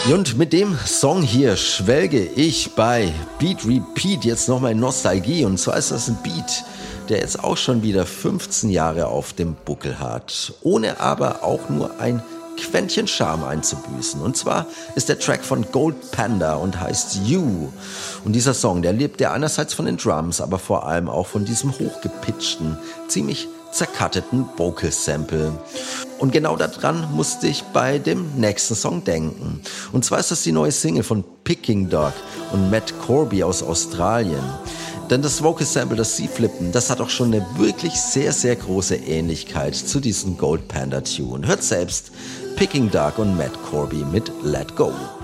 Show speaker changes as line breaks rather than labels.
Und mit dem Song hier schwelge ich bei Beat Repeat jetzt nochmal in Nostalgie. Und zwar ist das ein Beat, der jetzt auch schon wieder 15 Jahre auf dem Buckel hat, ohne aber auch nur ein Quäntchen Charme einzubüßen. Und zwar ist der Track von Gold Panda und heißt You. Und dieser Song, der lebt ja einerseits von den Drums, aber vor allem auch von diesem hochgepitchten, ziemlich zercutteten Vocal Sample. Und genau daran musste ich bei dem nächsten Song denken. Und zwar ist das die neue Single von Peking Duk und Matt Corby aus Australien. Denn das Vocal Sample, das sie flippen, das hat auch schon eine wirklich sehr, sehr große Ähnlichkeit zu diesem Gold Panda Tune. Hört selbst Peking Duk und Matt Corby mit Let Go.